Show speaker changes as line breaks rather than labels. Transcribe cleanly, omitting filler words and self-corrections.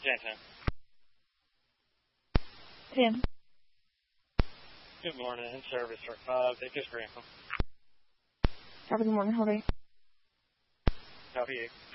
Jansen.
Tim.
Good morning. In service, sir. They just ran.
Good morning. How are you?
How are you?